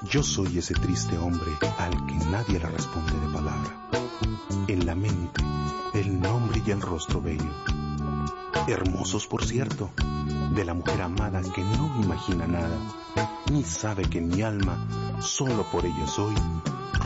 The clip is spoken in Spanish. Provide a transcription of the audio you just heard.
Yo soy ese triste hombre al que nadie le responde de palabra. En la mente, el nombre y el rostro bello. Hermosos, por cierto, de la mujer amada que no imagina nada, ni sabe que mi alma, solo por ella soy